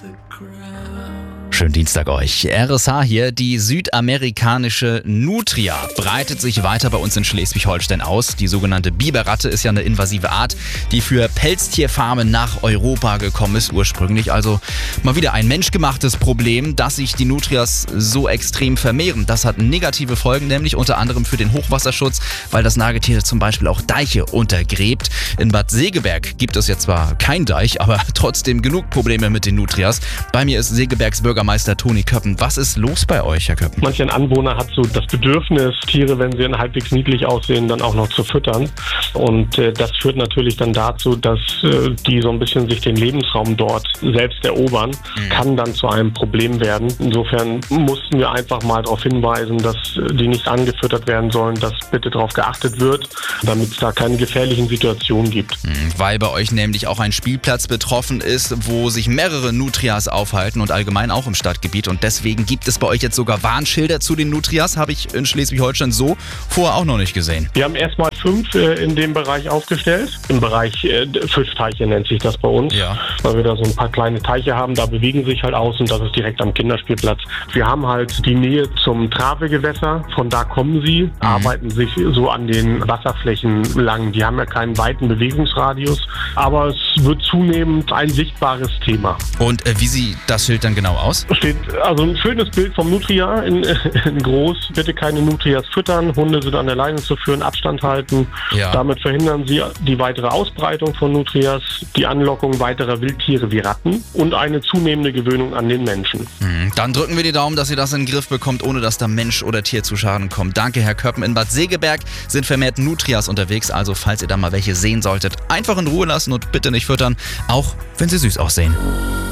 Schönen Dienstag euch. RSH hier. Die südamerikanische Nutria breitet sich weiter bei uns in Schleswig-Holstein aus. Die sogenannte Biberratte ist ja eine invasive Art, die für Pelztierfarmen nach Europa gekommen ist. Ursprünglich also mal wieder ein menschgemachtes Problem, dass sich die Nutrias so extrem vermehren. Das hat negative Folgen, nämlich unter anderem für den Hochwasserschutz, weil das Nagetier zum Beispiel auch Deiche untergräbt. In Bad Segeberg gibt es jetzt zwar kein Deich, aber trotzdem genug Probleme mit den Nutrias. Bei mir ist Segebergs Bürgermeister Toni Köppen. Was ist los bei euch, Herr Köppen? Manch ein Anwohner hat so das Bedürfnis, Tiere, wenn sie halbwegs niedlich aussehen, dann auch noch zu füttern. Und das führt natürlich dann dazu, dass die so ein bisschen sich den Lebensraum dort selbst erobern, kann dann zu einem Problem werden. Insofern mussten wir einfach mal darauf hinweisen, dass die nicht angefüttert werden sollen, dass bitte darauf geachtet wird, damit es da keine gefährlichen Situationen gibt. Weil bei euch nämlich auch ein Spielplatz betroffen ist, wo sich mehrere Nutrias aufhalten und allgemein auch im Stadtgebiet. Und deswegen gibt es bei euch jetzt sogar Warnschilder zu den Nutrias. Habe ich in Schleswig-Holstein so vorher auch noch nicht gesehen. Wir haben erstmal 5 in dem Bereich aufgestellt. Im Bereich Fischteiche nennt sich das bei uns. Ja. Weil wir da so ein paar kleine Teiche haben, da bewegen sie sich halt aus und das ist direkt am Kinderspielplatz. Wir haben halt die Nähe zum Travegewässer, von da kommen sie, arbeiten sich so an den Wasserflächen lang. Die haben ja keinen weiten Bewegungsradius, aber es wird zunehmend ein sichtbares Thema. Und wie sieht das Schild dann genau aus? Steht also ein schönes Bild vom Nutria in groß. Bitte keine Nutrias füttern, Hunde sind an der Leine zu führen, Abstand halten. Ja. Damit verhindern sie die weitere Ausbreitung von Nutrias, die Anlockung weiterer Wildtiere wie Ratten und eine zunehmende Gewöhnung an den Menschen. Dann drücken wir die Daumen, dass ihr das in den Griff bekommt, ohne dass da Mensch oder Tier zu Schaden kommt. Danke, Herr Köppen. In Bad Segeberg sind vermehrt Nutrias unterwegs, also falls ihr da mal welche sehen solltet, einfach in Ruhe lassen und bitte nicht füttern, auch wenn sie süß aussehen.